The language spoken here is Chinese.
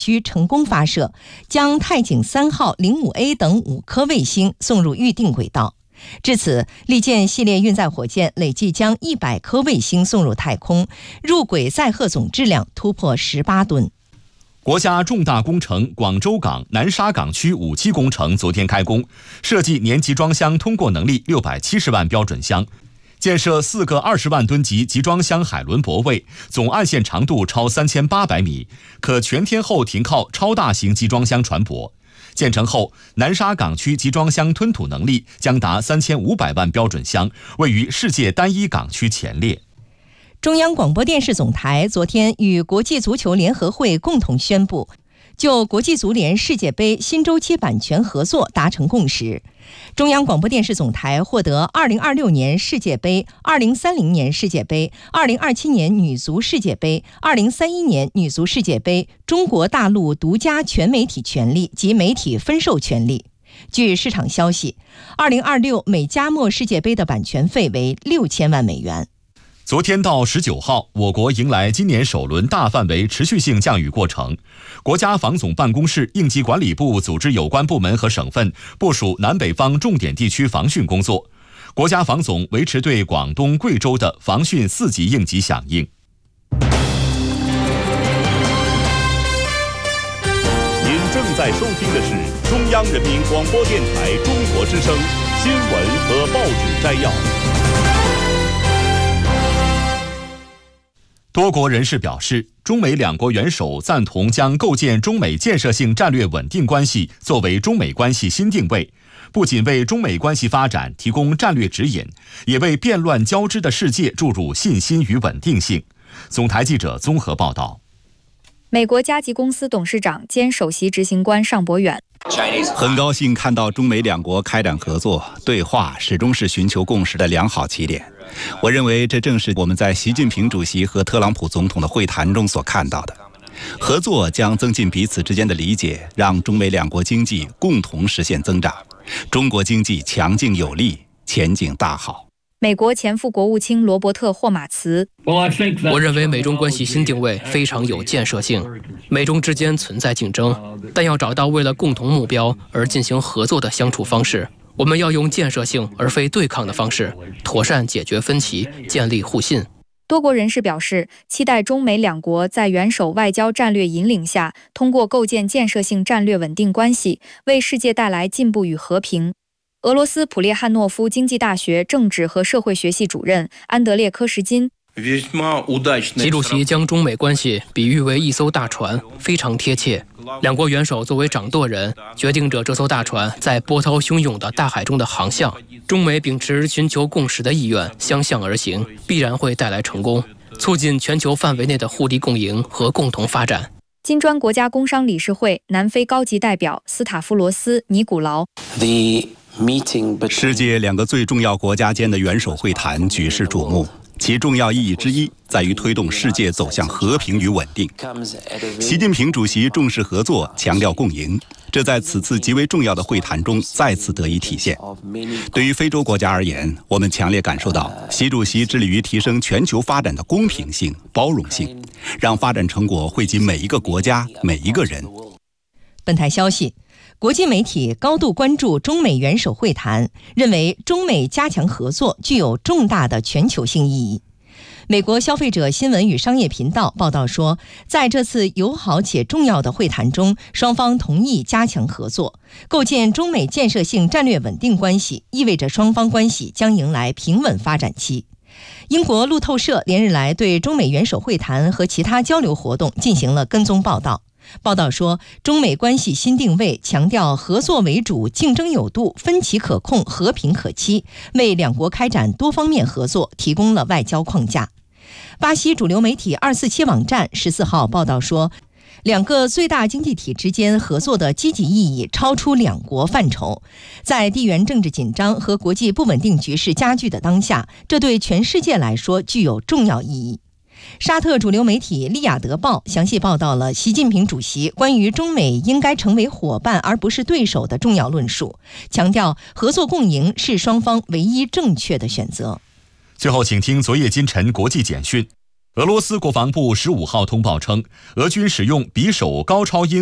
区成功发射，将太井3号、05A 等5颗卫星送入预定轨道。至此，利剑系列运载火箭累计将100颗卫星送入太空，入轨载荷总质量突破18吨。 国家重大工程广州港南沙港区5期工程昨天开工，设计年集装箱通过能力670万标准箱，建设4个20万吨级集装箱海轮泊位，总岸线长度超3800米，可全天候停靠超大型集装箱船舶。建成后，南沙港区集装箱吞吐能力将达3500万标准箱，位于世界单一港区前列。 中央广播电视总台昨天与国际足球联合会共同宣布，就国际足联世界杯新周期版权合作达成共识。中央广播电视总台获得2026年世界杯、2030年世界杯、2027年女足世界杯、2031年女足世界杯中国大陆独家全媒体权利及媒体分授权利。据市场消息，2026美加墨世界杯的版权费为6000万美元。 昨天到19号，我国迎来今年首轮大范围持续性降雨过程。国家防总办公室、应急管理部组织有关部门和省份部署南北方重点地区防汛工作。国家防总维持对广东、贵州的防汛4级应急响应。 您正在收听的是中央人民广播电台中国之声新闻和报纸摘要。 多国人士表示，中美两国元首赞同将构建中美建设性战略稳定关系作为中美关系新定位，不仅为中美关系发展提供战略指引，也为变乱交织的世界注入信心与稳定性。总台记者综合报道。 美国嘉吉公司董事长兼首席执行官尚博远， 很高兴看到中美两国开展合作对话，始终是寻求共识的良好起点。我认为这正是我们在习近平主席和特朗普总统的会谈中所看到的。合作将增进彼此之间的理解，让中美两国经济共同实现增长，中国经济强劲有力，前景大好。 美国前副国务卿罗伯特·霍马茨， 我认为美中关系新定位非常有建设性。美中之间存在竞争，但要找到为了共同目标而进行合作的相处方式。我们要用建设性而非对抗的方式，妥善解决分歧，建立互信。 多国人士表示，期待中美两国在元首外交战略引领下，通过构建建设性战略稳定关系，为世界带来进步与和平。俄罗斯普列汉诺夫经济大学政治和社会学系主任安德烈科什金， 习主席将中美关系比喻为一艘大船，非常贴切。两国元首作为掌舵人，决定着这艘大船在波涛汹涌的大海中的航向。中美秉持寻求共识的意愿，相向而行，必然会带来成功，促进全球范围内的互利共赢和共同发展。 金砖国家工商理事会南非高级代表斯塔夫罗斯·尼古劳， 世界两个最重要国家间的元首会谈举世瞩目，其重要意义之一在于推动世界走向和平与稳定。习近平主席重视合作，强调共赢，这在此次极为重要的会谈中再次得以体现。对于非洲国家而言，我们强烈感受到习主席致力于提升全球发展的公平性、包容性，让发展成果惠及每一个国家、每一个人。 本台消息，国际媒体高度关注中美元首会谈，认为中美加强合作具有重大的全球性意义。美国消费者新闻与商业频道报道说，在这次友好且重要的会谈中，双方同意加强合作，构建中美建设性战略稳定关系，意味着双方关系将迎来平稳发展期。英国路透社连日来对中美元首会谈和其他交流活动进行了跟踪报道。报道说，中美关系新定位强调合作为主、竞争有度、分歧可控、和平可期，为两国开展多方面合作提供了外交框架。巴西主流媒体247网站14号报道说，两个最大经济体之间合作的积极意义超出两国范畴。在地缘政治紧张和国际不稳定局势加剧的当下，这对全世界来说具有重要意义。沙特主流媒体利雅得报详细报道了习近平主席关于中美应该成为伙伴而不是对手的重要论述，强调合作共赢是双方唯一正确的选择。 最后请听昨夜今晨国际简讯。 俄罗斯国防部15号通报称，俄军使用匕首高超音